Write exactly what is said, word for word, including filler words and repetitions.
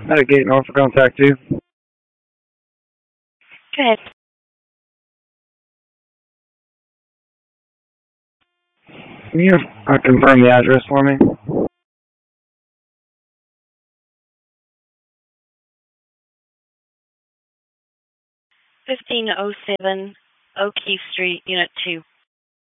Medicaid North for contact two. Go ahead. Can you uh, confirm the address for me? fifteen oh seven O'Keefe Street, Unit two.